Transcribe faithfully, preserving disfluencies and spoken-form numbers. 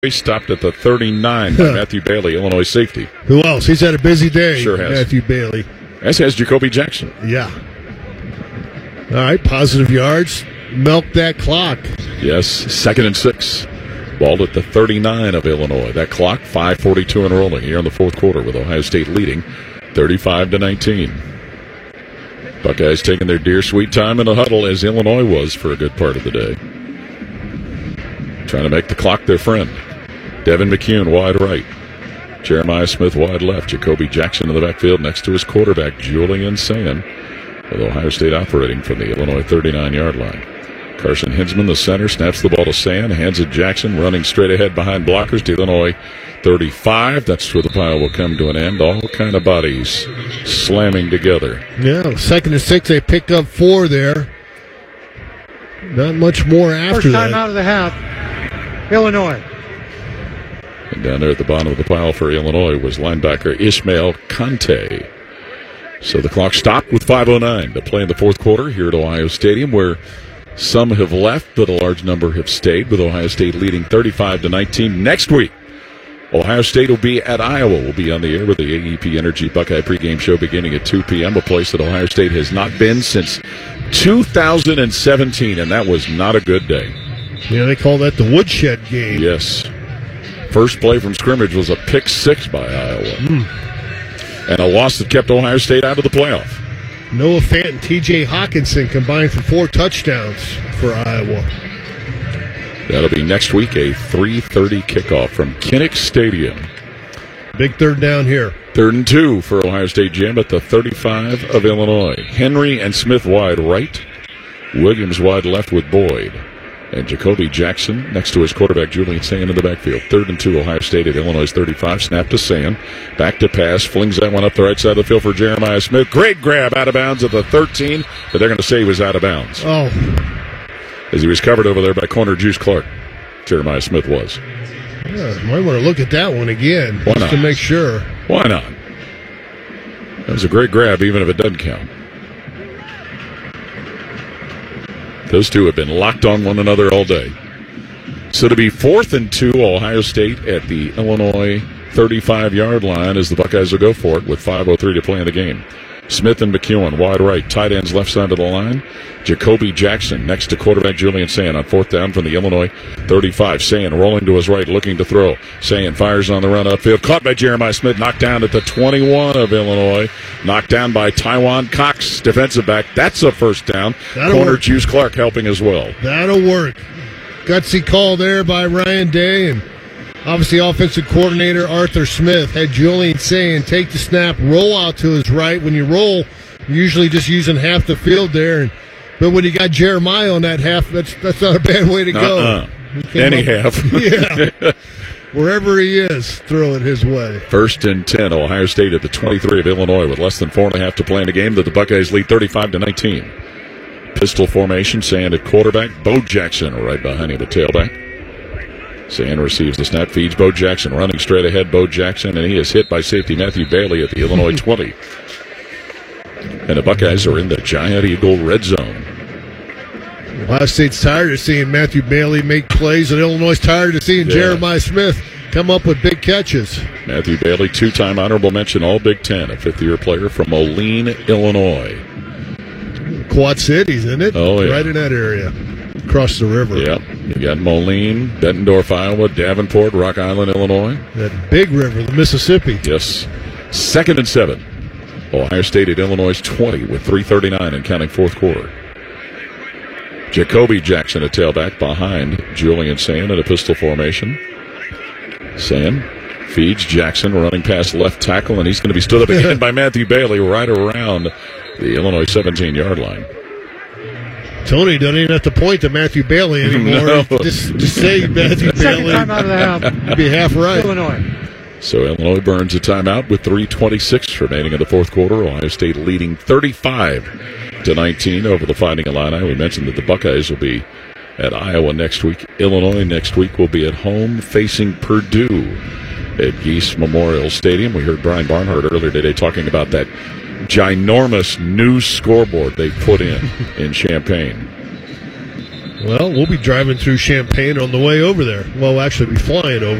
Stopped at the thirty-nine by Matthew Bailey, Illinois safety. Who else? He's had a busy day. Sure has. Matthew Bailey. As has Jacoby Jackson. Yeah. All right, positive yards. Milk that clock. Yes, second and six. Ball at the thirty-nine of Illinois. That clock, five forty-two and rolling here in the fourth quarter with Ohio State leading thirty-five to nineteen. Buckeyes taking their dear sweet time in the huddle as Illinois was for a good part of the day. Trying to make the clock their friend. Devin McCune wide right. Jeremiah Smith wide left. Jacoby Jackson in the backfield next to his quarterback, Julian Sayin, with Ohio State operating from the Illinois thirty-nine-yard line. Carson Hinsman, the center, snaps the ball to Sayin, hands it Jackson, running straight ahead behind blockers to Illinois thirty-five. That's where the pile will come to an end. All kind of bodies slamming together. Yeah, second and six. They pick up four there. Not much more after First that. time out of the half, Illinois. And down there at the bottom of the pile for Illinois was linebacker Ishmael Conte. So the clock stopped with five oh nine to play in the fourth quarter here at Ohio Stadium, where some have left, but a large number have stayed, with Ohio State leading thirty-five to nineteen. Next week, Ohio State will be at Iowa. We'll be on the air with the A E P Energy Buckeye pregame show beginning at two p.m., a place that Ohio State has not been since two thousand seventeen, and that was not a good day. Yeah, they call that the woodshed game. Yes. First play from scrimmage was a pick six by Iowa. Mm. And a loss that kept Ohio State out of the playoff. Noah Fant and T J Hawkinson combined for four touchdowns for Iowa. That'll be next week, a three thirty kickoff from Kinnick Stadium. Big third down here. Third and two for Ohio State Jim at the thirty-five of Illinois. Henry and Smith wide right. Williams wide left with Boyd. And Jacoby Jackson next to his quarterback, Julian Sayin, in the backfield. Third and two, Ohio State at Illinois thirty-five. Snap to Sayin. Back to pass. Flings that one up the right side of the field for Jeremiah Smith. Great grab out of bounds at the thirteen, but they're going to say he was out of bounds. Oh. As he was covered over there by corner Juice Clark. Jeremiah Smith was. Yeah, might want to look at that one again. Why just not? to make sure. Why not? That was a great grab, even if it doesn't count. Those two have been locked on one another all day. So to be fourth and two, Ohio State at the Illinois thirty-five-yard line as the Buckeyes will go for it with five oh three to play in the game. Smith and McEwen wide right, tight ends left side of the line. Jacoby Jackson next to quarterback Julian Sayin on fourth down from the Illinois thirty-five. Sayin rolling to his right, looking to throw. Sayin fires on the run upfield, caught by Jeremiah Smith, knocked down at the twenty-one of Illinois. Knocked down by Taiwan Cox, defensive back. That's a first down. That'll Corner work. Juice Clark helping as well. That'll work. Gutsy call there by Ryan Day, and obviously offensive coordinator Arthur Smith had Julian Sayin take the snap, roll out to his right. When you roll, you're usually just using half the field there, and but when you got Jeremiah on that half, that's that's not a bad way to go. Uh-uh. Any up, half. Yeah. Wherever he is, throw it his way. First and ten, Ohio State at the twenty-three of Illinois with less than four and a half to play in the game that the Buckeyes lead thirty-five to nineteen. Pistol formation, Sayin at quarterback, Bo Jackson right behind him at tailback. Sayin receives the snap, feeds Bo Jackson, running straight ahead, Bo Jackson, and he is hit by safety Matthew Bailey at the Illinois twenty. And the Buckeyes are in the Giant Eagle red zone. Ohio State's tired of seeing Matthew Bailey make plays, and Illinois is tired of seeing Yeah. Jeremiah Smith come up with big catches. Matthew Bailey, two-time honorable mention All Big Ten, a fifth-year player from Moline, Illinois. Quad Cities, isn't it? Oh, yeah. Right in that area. Across the river. Yeah, you got Moline, Bettendorf, Iowa, Davenport, Rock Island, Illinois. That big river, the Mississippi. Yes. Second and seven. Ohio State at Illinois' twenty with three thirty-nine and counting fourth quarter. Jacoby Jackson, a tailback behind Julian Sayin in a pistol formation. Sayin feeds Jackson, running past left tackle, and he's going to be stood up again by Matthew Bailey right around the Illinois seventeen-yard line. Tony doesn't even have to point to Matthew Bailey anymore. No. Just, just say Matthew Second Bailey. time out of the half, You'd be half right. Illinois. So Illinois burns a timeout with three twenty-six remaining in the fourth quarter. Ohio State leading thirty-five to nineteen over the Fighting Illini. We mentioned that the Buckeyes will be at Iowa next week. Illinois next week will be at home facing Purdue at Geese Memorial Stadium. We heard Brian Barnhart earlier today talking about that ginormous new scoreboard they put in in Champaign. Well, we'll be driving through Champaign on the way over there. Well, we'll actually be flying over.